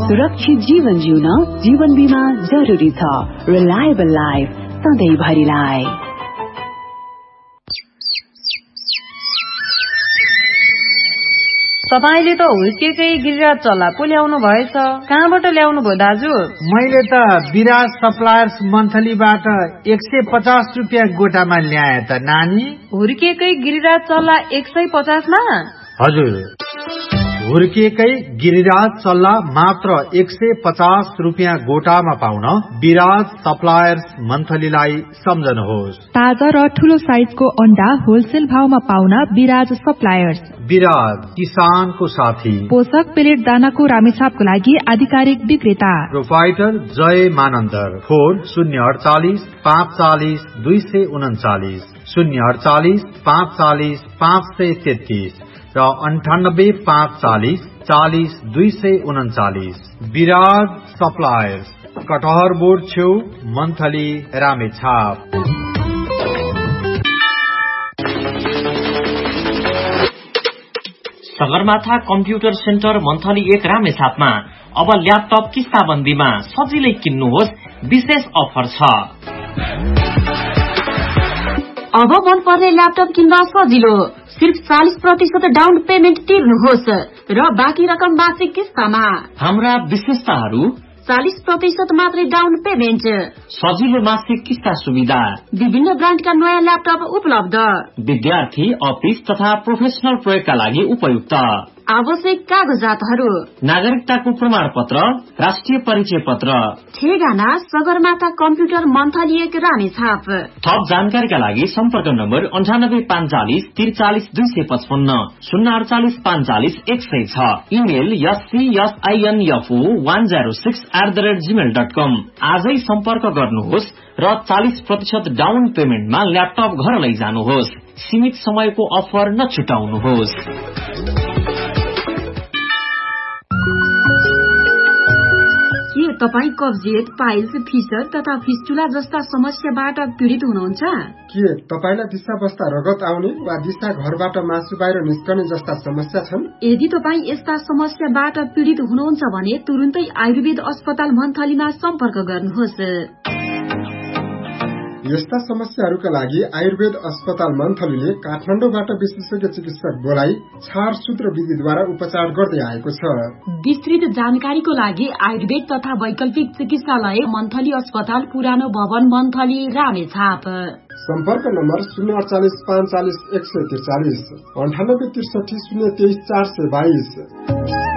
सुरक्षित जीवन जिउन जीवन बीमा जरुरी छ। Reliable life सधैँभरिलाई। तपाईले त हुर्केकै गिरिराज चल्ला पो ल्याउनु भएछ। कहाँबाट ल्याउनु भयो दाजु? मैले त विराज सप्लायर्स मन्थलीबाट 150 रुपियाँ गोटामा ल्याए त नानी। हुर्केकै गिरिराज चल्ला 150 मा? हजुर, हुर्केकै गिरिराज चल्ला मात्र 150 रुपियाँ गोटामा पाउन विराज सप्लायर्स मन्थलीलाई सम्झनुहोस्। ताजा र ठूलो साइजको अण्डा होलसेल भावमा पाउन विराज सप्लायर्स। विराज, किसानको साथी। पोषक पेलेट दानाको रामेछापको लागि आधिकारिक विक्रेता। प्रोपाइटर जय मानन्दर। फोन 048 540 239, 048 540 533 र 98 540 40 239। विराज सप्लायर्स, कटहर बोर्ड छेउ, monthly, Ramechhap. Sagarmatha computer centre monthly 1 रामेछापमा अब ल्यापटप किस्ताबन्दीमा सजिलै किन्नुहोस्, विशेष अफर छ। अब मन पर्ने ल्यापटप किन्दा सजिलो, सिर्फ 40% डाउन पेमेन्ट तिर्नुहोस् र बाँकी रकम मासिक किस्तामा। हाम्रा विशेषताहरू: 40% मात्रै डाउन पेमेन्ट, सजिलो मासिक किस्ता सुविधा, विभिन्न ब्रान्डका नयाँ ल्यापटप उपलब्ध, विद्यार्थी, अफिस तथा प्रोफेसनल प्रयोगका लागि उपयुक्त, आवश्यक कागजातहरू: नागरिकताको प्रमाण पत्र, राष्ट्रिय परिचय पत्र। ठेगाना सगरमाथा कम्प्युटर मन्थली 1 रामेछाप। थप जानकारीका लागि सम्पर्क नम्बर 98 540 43 255, 048 540 106, इमेल scsinfo106@gmail.com। आजै सम्पर्क गर्नुहोस् र 40% डाउन पेमेन्टमा ल्यापटप घर लैजानुहोस्। सीमित समयको अफर नछुटाउनुहोस्। के तपाईँ कब्जियत, पाइल्स, फिसर तथा फिस्टुला जस्ता समस्याबाट पीड़ित हुनुहुन्छ? के तपाईलाई दिशा बस्दा रगत आउने वा दिशा घरबाट मासु बाहिर निस्कने जस्ता समस्या छन्? यदि तपाईँ यस्ता समस्याबाट पीड़ित हुनुहुन्छ भने तुरुन्तै आयुर्वेद अस्पताल मन्थलीमा सम्पर्क गर्नुहोस्। यस्ता समस्याहरूका लागि आयुर्वेद अस्पताल मन्थलीले काठमाडौँबाट विशेषज्ञ चिकित्सक बोलाई छारसूत्र विधिद्वारा उपचार गर्दै आएको छ। विस्तृत जानकारीको लागि आयुर्वेद तथा वैकल्पिक चिकित्सालय मन्थली अस्पताल, पुरानो भवन, मन्थली, रामेछाप। सम्पर्क नम्बर 048 540 143, 98 63 023 422।